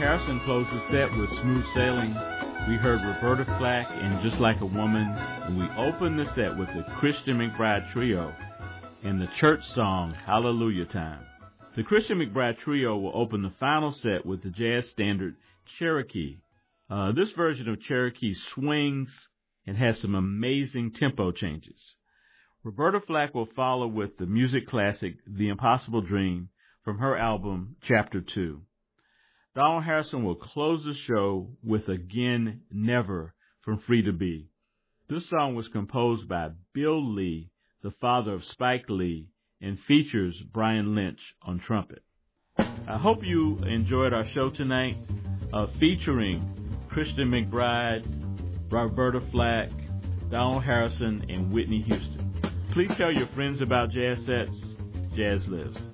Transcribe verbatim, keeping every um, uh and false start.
Harrison closed the set with Smooth Sailing. We heard Roberta Flack and Just Like a Woman. And we opened the set with the Christian McBride Trio and the church song Hallelujah Time. The Christian McBride Trio will open the final set with the jazz standard Cherokee. Uh, this version of Cherokee swings and has some amazing tempo changes. Roberta Flack will follow with the music classic The Impossible Dream from her album Chapter two. Donald Harrison will close the show with Again Never from Free to Be. This song was composed by Bill Lee, the father of Spike Lee, and features Brian Lynch on trumpet. I hope you enjoyed our show tonight, uh, featuring Christian McBride, Roberta Flack, Donald Harrison, and Whitney Houston. Please tell your friends about Jazz Sets. Jazz Lives.